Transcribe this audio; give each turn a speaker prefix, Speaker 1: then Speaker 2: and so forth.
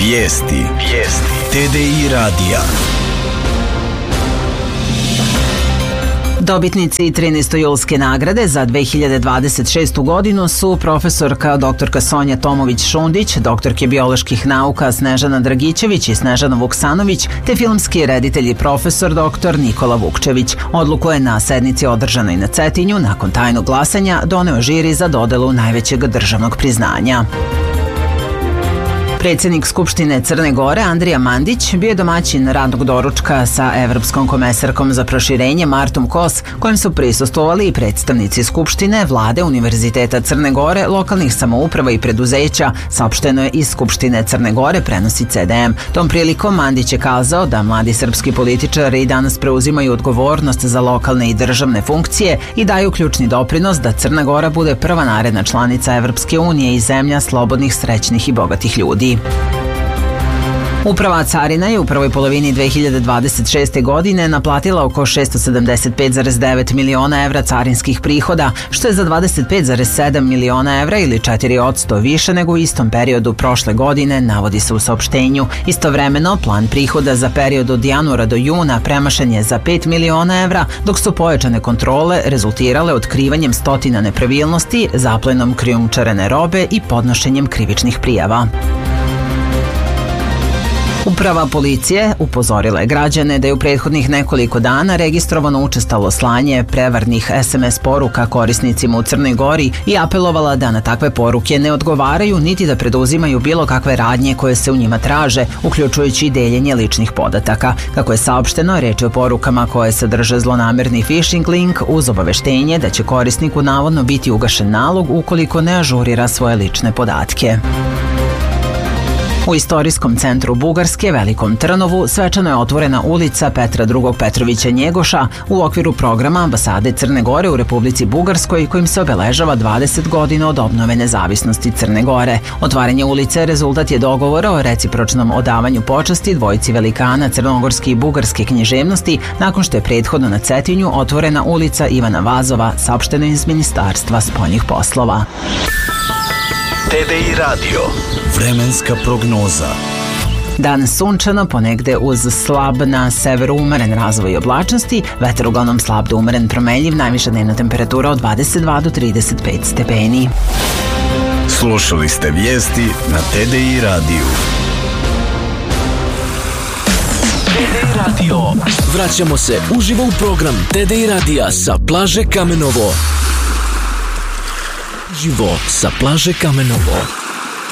Speaker 1: Vijesti. TDI radija.
Speaker 2: Dobitnici 13. julske nagrade za 2026. godinu su profesorka doktorka Sonja Tomović-Šundić, doktorke bioloških nauka Snežana Dragićević i Snežana Vuksanović, te filmski reditelj i profesor dr. Nikola Vukčević. Odluku je na sednici održanoj na Cetinju nakon tajnog glasanja doneo žiri za dodelu najvećeg državnog priznanja. Predsjednik Skupštine Crne Gore Andrija Mandić bio je domaćin radnog doručka sa evropskom komesarkom za proširenje Martom Kos, kojem su prisustvovali i predstavnici Skupštine, Vlade, Univerziteta Crne Gore, lokalnih samouprava i preduzeća, saopšteno je iz Skupštine Crne Gore, prenosi CDM. Tom prilikom Mandić je kazao da mladi srpski političari i danas preuzimaju odgovornost za lokalne i državne funkcije i daju ključni doprinos da Crna Gora bude prva naredna članica Evropske unije i zemlja slobodnih, srećnih i bogatih ljudi. Uprava carina je u prvoj polovini 2026. godine naplatila oko 675,9 miliona evra carinskih prihoda, što je za 25,7 miliona evra ili 4% više nego u istom periodu prošle godine, navodi se u saopštenju. Istovremeno, plan prihoda za period od januara do juna premašen je za 5 miliona evra, dok su pojačane kontrole rezultirale otkrivanjem stotina nepravilnosti, zaplenom krijumčarene robe i podnošenjem krivičnih prijava. Uprava policije upozorila je građane da je u prethodnih nekoliko dana registrovano učestalo slanje prevarnih SMS poruka korisnicima u Crnoj Gori i apelovala da na takve poruke ne odgovaraju niti da preduzimaju bilo kakve radnje koje se u njima traže, uključujući i deljenje ličnih podataka. Kako je saopšteno, reč je o porukama koje sadrže zlonamerni phishing link uz obaveštenje da će korisniku navodno biti ugašen nalog ukoliko ne ažurira svoje lične podatke. U istorijskom centru Bugarske, Velikom Trnovu, svečano je otvorena ulica Petra II. Petrovića Njegoša u okviru programa Ambasade Crne Gore u Republici Bugarskoj, kojim se obeležava 20 godina od obnove nezavisnosti Crne Gore. Otvaranje ulice rezultat je dogovora o recipročnom odavanju počasti dvojici velikana crnogorske i bugarske književnosti nakon što je prethodno na Cetinju otvorena ulica Ivana Vazova, saopšteno iz Ministarstva spoljnih poslova.
Speaker 1: TDI radio. Vremenska prognoza.
Speaker 2: Danas sunčano, ponegde uz slab na severu umeren razvoj oblačnosti, vetar uglavnom slab do umeren promenljiv, najviša dnevna temperatura od 22 do 35 stepeni.
Speaker 1: Slušali ste vijesti na TDI radiju.
Speaker 3: TDI radio. Vraćamo se uživo u program TDI radija sa plaže Kamenovo. Živo sa plaže Kamenovo.